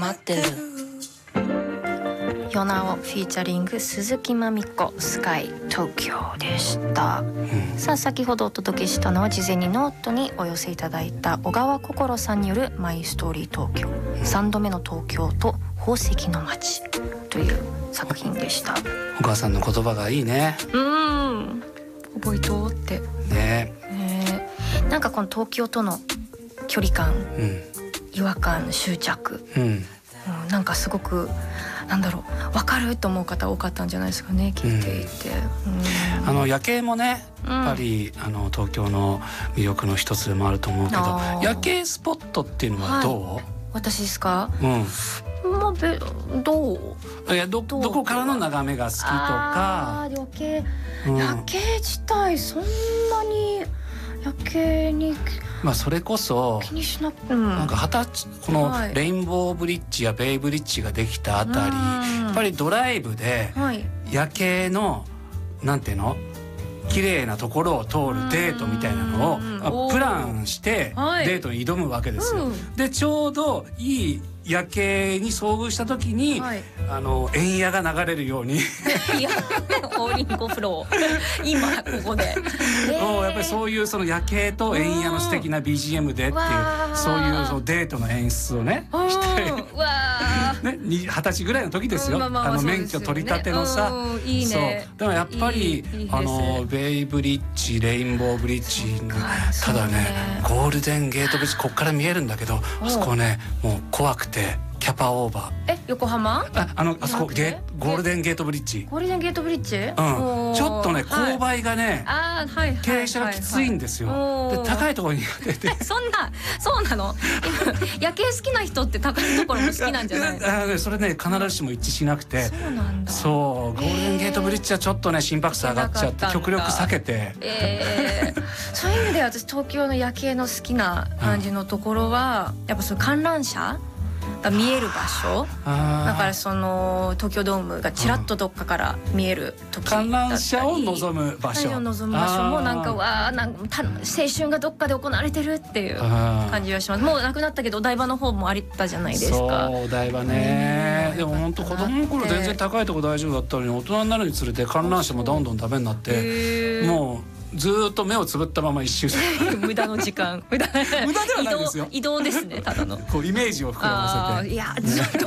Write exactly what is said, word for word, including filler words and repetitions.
待ってる。 ヨナオフィーチャリング鈴木まみこスカイ東京でした、うん、さあ先ほどお届けしたのは事前にノートにお寄せいただいた小川心さんによるマイストーリー東京、うん、さんどめの東京と宝石の街という作品でした。 小川さんの言葉がいいね。 うん覚えとってねね。なんかこの東京との距離感、うん、違和感執着、うんうん、なんかすごくなんだろう分かると思う方多かったんじゃないですかね聞いていて、 うんうん、あの夜景もねやっぱり、うん、あの東京の魅力の一つでもあると思うけど夜景スポットっていうのはどう、 はい、私ですか、 うんまあ、べどういや ど, どこからの眺めが好きとか。 あ夜景、うん、夜景自体そんなに夜景にまあそれこそ気にしなくて、うん、 なんかはたちこのレインボーブリッジやベイブリッジができたあたり、やっぱりドライブで夜景のなんていうの綺麗なところを通るデートみたいなのをプランしてデートに挑むわけですよ、はい、でちょうどいい夜景に遭遇した時に、はい、あの円夜が流れるようにいやオーリンゴフロー今ここで、 えー、やっぱりそういうその夜景と円夜の素敵な ビージーエム でっていうそういうそのデートの演出をねしてね二十歳ぐらいの時ですよ、まあまあ、あの免許取り立てのさ、 いいね、 そうだからやっぱりいいいいあのベイブリッジレインボーブリッジただねゴールデンゲートブリッジこっから見えるんだけどあそこねもう怖くてキャパオーバー。 え横浜？ ああのあそこゲゴールデンゲートブリッジ。 ゴールデンゲートブリッジ？うん。 ちょっとね勾配がね、 はい、あはいはい、 傾斜がきついんですよ。で高いところに出て。 そんなそうなの？夜景好きな人って高いところも好きなんじゃない？ あそれね必ずしも一致しなくて。 そうなんだ。 そうゴールデンゲートブリッジはちょっとね心拍数上がっちゃって極力避けて。 えー、そういう意味で私東京の夜景の好きな感じのところは、うん、やっぱその観覧車が見える場所だからその東京ドームがちらっとどっかから見える時だったり、 観覧車を望む場所を望む場所もなんかわーなんか青春がどっかで行われてるっていう感じがします。もうなくなったけどお台場の方もあったじゃないですか。 そうお台場ね、でも本当子供の頃全然高いとこ大丈夫だったのに大人になるにつれて観覧車もどんどんダメになってもうずーっと目をつぶったまま一周する無駄の時間無駄無駄ではないですよ。 移動、移動ですねただのこうイメージを膨らませていやずっと